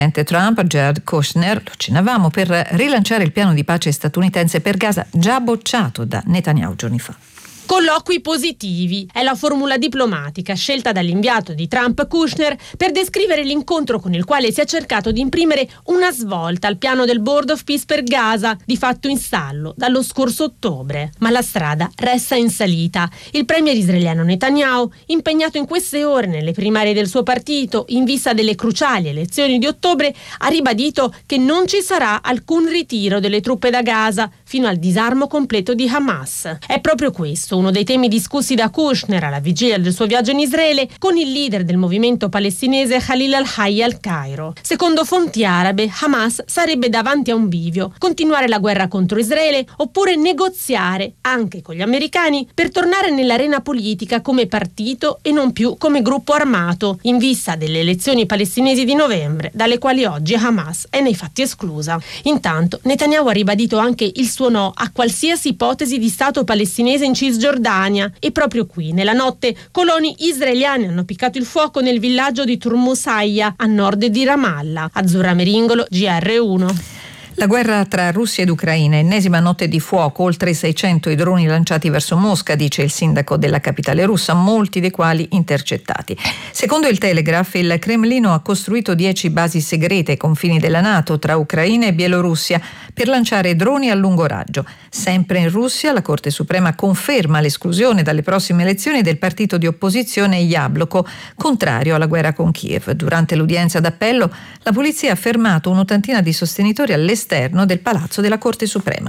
Trump, Jared Kushner, lo accennavamo, per rilanciare il piano di pace statunitense per Gaza, già bocciato da Netanyahu giorni fa. Colloqui positivi è la formula diplomatica scelta dall'inviato di Trump Kushner per descrivere l'incontro con il quale si è cercato di imprimere una svolta al piano del Board of Peace per Gaza, di fatto in stallo dallo scorso ottobre. Ma la strada resta in salita. Il premier israeliano Netanyahu, impegnato in queste ore nelle primarie del suo partito in vista delle cruciali elezioni di ottobre, ha ribadito che non ci sarà alcun ritiro delle truppe da Gaza fino al disarmo completo di Hamas. È proprio questo uno dei temi discussi da Kushner alla vigilia del suo viaggio in Israele con il leader del movimento palestinese Khalil al-Hayya al Cairo. Secondo fonti arabe, Hamas sarebbe davanti a un bivio: continuare la guerra contro Israele oppure negoziare anche con gli americani per tornare nell'arena politica come partito e non più come gruppo armato, in vista delle elezioni palestinesi di novembre, dalle quali oggi Hamas è nei fatti esclusa. Intanto Netanyahu ha ribadito anche il suo no a qualsiasi ipotesi di Stato palestinese in Cisgiordania, e proprio qui, nella notte, coloni israeliani hanno piccato il fuoco nel villaggio di Turmusaya, a nord di Ramallah. Azzurra Meringolo, GR1. La guerra tra Russia ed Ucraina, ennesima notte di fuoco, oltre 600 i droni lanciati verso Mosca, dice il sindaco della capitale russa, molti dei quali intercettati. Secondo il Telegraph, il Cremlino ha costruito 10 basi segrete ai confini della NATO tra Ucraina e Bielorussia per lanciare droni a lungo raggio. Sempre in Russia, la Corte Suprema conferma l'esclusione dalle prossime elezioni del partito di opposizione Yabloko, contrario alla guerra con Kiev. Durante l'udienza d'appello, la polizia ha fermato un'ottantina di sostenitori all'esterno del Palazzo della Corte Suprema.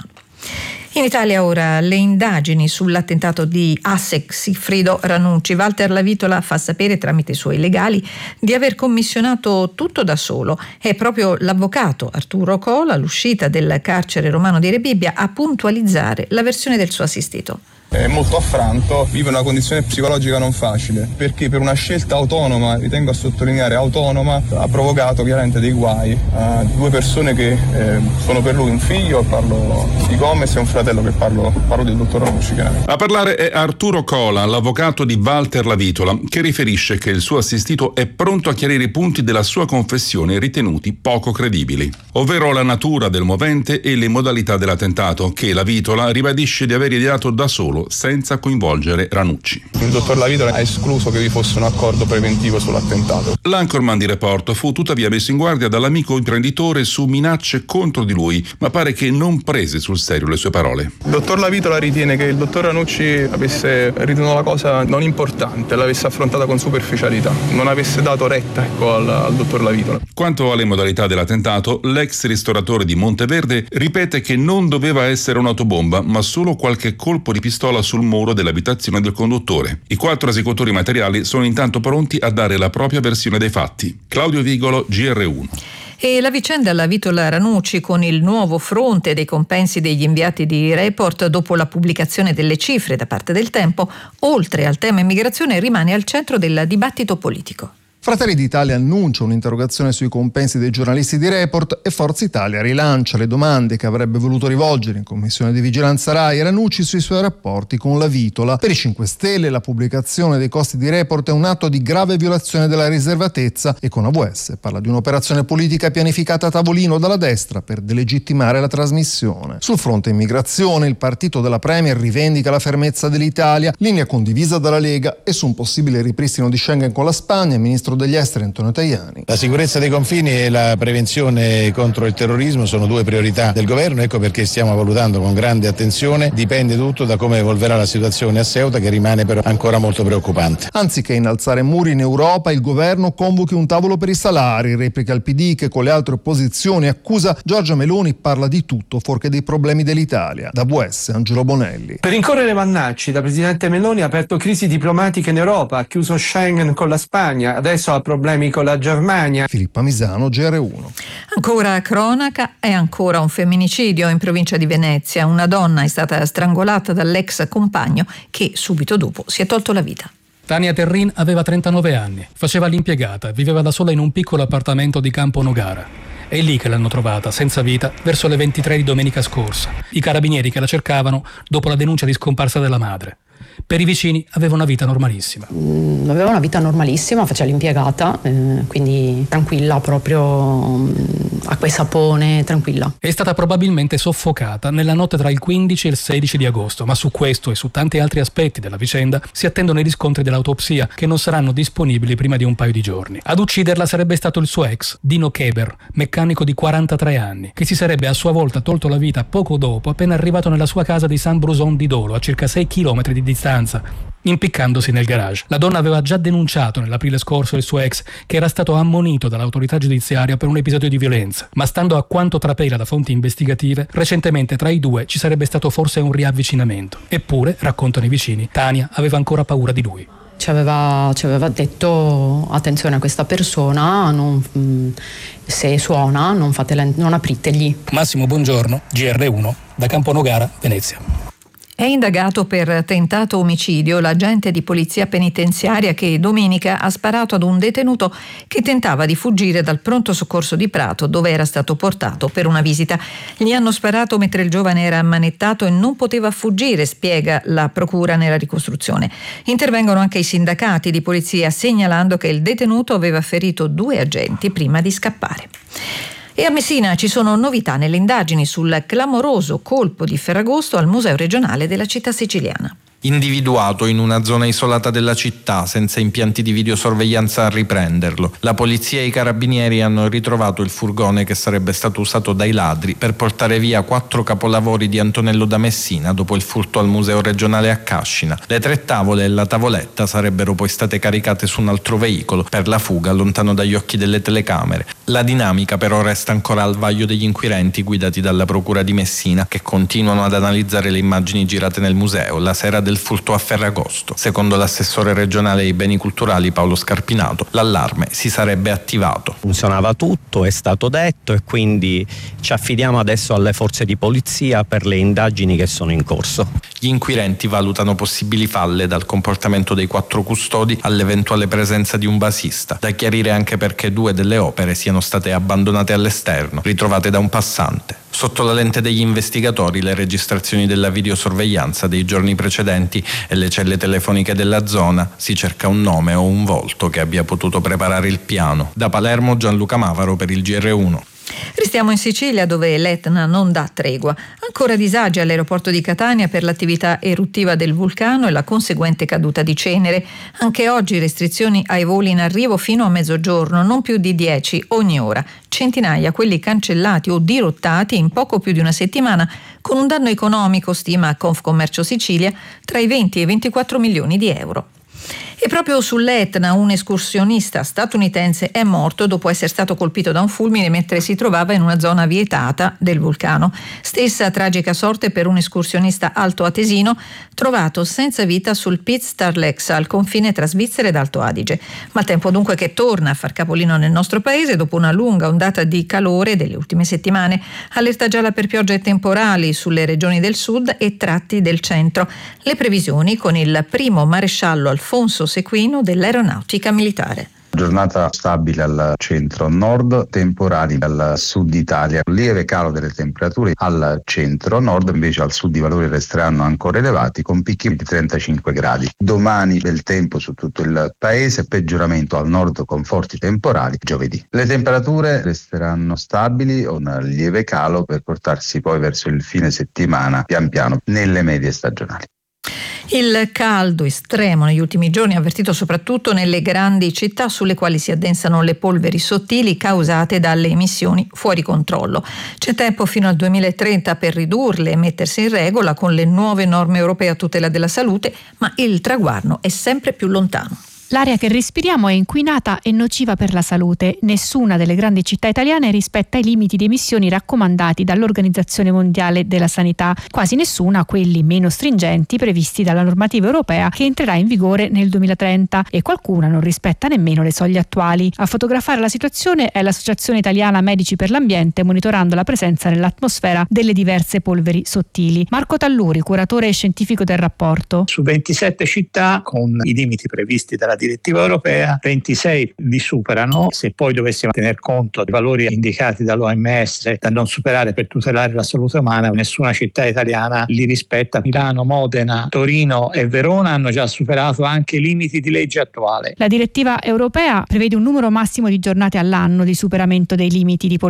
In Italia ora le indagini sull'attentato di Assek Sigfrido Ranucci. Walter Lavitola fa sapere tramite i suoi legali di aver commissionato tutto da solo. È proprio l'avvocato Arturo Cola, all'uscita del carcere romano di Rebibbia, a puntualizzare la versione del suo assistito. È molto affranto, vive una condizione psicologica non facile, perché per una scelta autonoma, ritengo a sottolineare autonoma, ha provocato chiaramente dei guai a due persone che sono per lui un figlio, parlo di Gomez, e un fratello, che parlo del dottor Ranucci. A parlare è Arturo Cola, l'avvocato di Walter Lavitola, che riferisce che il suo assistito è pronto a chiarire i punti della sua confessione ritenuti poco credibili, ovvero la natura del movente e le modalità dell'attentato, che Lavitola ribadisce di aver ideato da solo, senza coinvolgere Ranucci. Il dottor Lavitola ha escluso che vi fosse un accordo preventivo sull'attentato. L'anchorman di Report fu tuttavia messo in guardia dall'amico imprenditore su minacce contro di lui, ma pare che non prese sul serio le sue parole. Il dottor Lavitola ritiene che il dottor Ranucci avesse ritenuto la cosa non importante, l'avesse affrontata con superficialità, non avesse dato retta al dottor Lavitola. Quanto alle modalità dell'attentato, l'ex ristoratore di Monteverde ripete che non doveva essere un'autobomba, ma solo qualche colpo di pistola sul muro dell'abitazione del conduttore. I 4 esecutori materiali sono intanto pronti a dare la propria versione dei fatti. Claudio Vigolo, GR1. E la vicenda Lavitola Ranucci con il nuovo fronte dei compensi degli inviati di Report dopo la pubblicazione delle cifre da parte del Tempo, oltre al tema immigrazione, rimane al centro del dibattito politico. Fratelli d'Italia annuncia un'interrogazione sui compensi dei giornalisti di Report e Forza Italia rilancia le domande che avrebbe voluto rivolgere in commissione di vigilanza Rai Ranucci sui suoi rapporti con Lavitola. Per i 5 Stelle la pubblicazione dei costi di Report è un atto di grave violazione della riservatezza e con AVS parla di un'operazione politica pianificata a tavolino dalla destra per delegittimare la trasmissione. Sul fronte immigrazione il partito della Premier rivendica la fermezza dell'Italia, linea condivisa dalla Lega, e su un possibile ripristino di Schengen con la Spagna il ministro degli esteri Antonio Tajani. La sicurezza dei confini e la prevenzione contro il terrorismo sono 2 priorità del governo, ecco perché stiamo valutando con grande attenzione. Dipende tutto da come evolverà la situazione a Ceuta, che rimane però ancora molto preoccupante. Anziché innalzare muri in Europa, il governo convochi un tavolo per i salari, replica il PD che con le altre opposizioni accusa Giorgia Meloni, parla di tutto fuorché dei problemi dell'Italia. Da VS Angelo Bonelli. Per rincorrere Vannacci, da presidente Meloni ha aperto crisi diplomatiche in Europa, ha chiuso Schengen con la Spagna, adesso ha problemi con la Germania. Filippa Misano, GR1. Ancora cronaca e ancora un femminicidio in provincia di Venezia. Una donna è stata strangolata dall'ex compagno che subito dopo si è tolto la vita. Tania Terrin aveva 39 anni, faceva l'impiegata, viveva da sola in un piccolo appartamento di Campo Nogara. È lì che l'hanno trovata, senza vita, verso le 23 di domenica scorsa. I carabinieri che la cercavano dopo la denuncia di scomparsa della madre. Per i vicini aveva una vita normalissima. Aveva una vita normalissima, faceva l'impiegata, quindi tranquilla, proprio acqua e sapone, tranquilla. È stata probabilmente soffocata nella notte tra il 15 e il 16 di agosto, ma su questo e su tanti altri aspetti della vicenda si attendono i riscontri dell'autopsia, che non saranno disponibili prima di un paio di giorni. Ad ucciderla sarebbe stato il suo ex, Dino Keber, meccanico di 43 anni, che si sarebbe a sua volta tolto la vita poco dopo, appena arrivato nella sua casa di San Bruson di Dolo, a circa 6 km di distanza, impiccandosi nel garage. La donna aveva già denunciato nell'aprile scorso il suo ex, che era stato ammonito dall'autorità giudiziaria per un episodio di violenza, ma stando a quanto trapela da fonti investigative, recentemente tra i due ci sarebbe stato forse un riavvicinamento. Eppure, raccontano i vicini, Tania aveva ancora paura di lui. Ci aveva detto: attenzione a questa persona, se suona non apritegli. Massimo Buongiorno, GR1, da Camponogara, Venezia. È indagato per tentato omicidio l'agente di polizia penitenziaria che domenica ha sparato ad un detenuto che tentava di fuggire dal pronto soccorso di Prato, dove era stato portato per una visita. Gli hanno sparato mentre il giovane era ammanettato e non poteva fuggire, spiega la procura nella ricostruzione. Intervengono anche i sindacati di polizia, segnalando che il detenuto aveva ferito 2 agenti prima di scappare. E a Messina ci sono novità nelle indagini sul clamoroso colpo di Ferragosto al Museo regionale della città siciliana. Individuato in una zona isolata della città, senza impianti di videosorveglianza a riprenderlo, la polizia e i carabinieri hanno ritrovato il furgone che sarebbe stato usato dai ladri per portare via 4 capolavori di Antonello da Messina dopo il furto al Museo regionale a Cascina. Le 3 tavole e la tavoletta sarebbero poi state caricate su un altro veicolo per la fuga lontano dagli occhi delle telecamere. La dinamica però resta ancora al vaglio degli inquirenti guidati dalla procura di Messina, che continuano ad analizzare le immagini girate nel museo la sera del furto a Ferragosto. Secondo l'assessore regionale ai beni culturali Paolo Scarpinato, l'allarme si sarebbe attivato. Funzionava tutto, è stato detto, e quindi ci affidiamo adesso alle forze di polizia per le indagini che sono in corso. Gli inquirenti valutano possibili falle, dal comportamento dei 4 custodi all'eventuale presenza di un basista. Da chiarire anche perché 2 delle opere siano state abbandonate all'esterno, ritrovate da un passante. Sotto la lente degli investigatori le registrazioni della videosorveglianza dei giorni precedenti e le celle telefoniche della zona. Si cerca un nome o un volto che abbia potuto preparare il piano. Da Palermo, Gianluca Mavaro per il GR1. Restiamo in Sicilia, dove l'Etna non dà tregua. Ancora disagi all'aeroporto di Catania per l'attività eruttiva del vulcano e la conseguente caduta di cenere. Anche oggi restrizioni ai voli in arrivo fino a mezzogiorno, non più di 10 ogni ora. Centinaia quelli cancellati o dirottati in poco più di una settimana, con un danno economico, stima Confcommercio Sicilia, tra i 20 e i 24 milioni di euro. E proprio sull'Etna un escursionista statunitense è morto dopo essere stato colpito da un fulmine mentre si trovava in una zona vietata del vulcano. Stessa tragica sorte per un escursionista altoatesino trovato senza vita sul Piz Starlex, al confine tra Svizzera ed Alto Adige. Maltempo dunque che torna a far capolino nel nostro paese dopo una lunga ondata di calore delle ultime settimane. Allerta gialla per piogge temporali sulle regioni del sud e tratti del centro. Le previsioni con il primo maresciallo Alfonso Sequino dell'Aeronautica Militare. Giornata stabile al centro-nord, temporali al sud Italia, lieve calo delle temperature al centro-nord, invece al sud i valori resteranno ancora elevati con picchi di 35 gradi. Domani del tempo su tutto il paese, peggioramento al nord con forti temporali giovedì. Le temperature resteranno stabili o un lieve calo per portarsi poi verso il fine settimana pian piano nelle medie stagionali. Il caldo estremo negli ultimi giorni ha avvertito soprattutto nelle grandi città, sulle quali si addensano le polveri sottili causate dalle emissioni fuori controllo. C'è tempo fino al 2030 per ridurle e mettersi in regola con le nuove norme europee a tutela della salute, ma il traguardo è sempre più lontano. L'aria che respiriamo è inquinata e nociva per la salute. Nessuna delle grandi città italiane rispetta i limiti di emissioni raccomandati dall'Organizzazione Mondiale della Sanità. Quasi nessuna quelli meno stringenti previsti dalla normativa europea, che entrerà in vigore nel 2030, e qualcuna non rispetta nemmeno le soglie attuali. A fotografare la situazione è l'Associazione Italiana Medici per l'Ambiente, monitorando la presenza nell'atmosfera delle diverse polveri sottili. Marco Talluri, curatore scientifico del rapporto. Su 27 città, con i limiti previsti dalla direttiva europea, 26 li superano. Se poi dovessimo tener conto dei valori indicati dall'OMS da non superare per tutelare la salute umana, nessuna città italiana li rispetta. Milano, Modena, Torino e Verona hanno già superato anche i limiti di legge attuale. La direttiva europea prevede un numero massimo di giornate all'anno di superamento dei limiti di polluzione